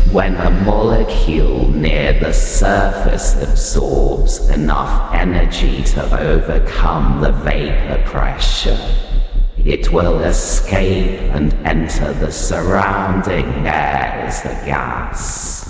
When a molecule near the surface absorbs enough energy to overcome the vapor pressure, it will escape and enter the surrounding air as a gas.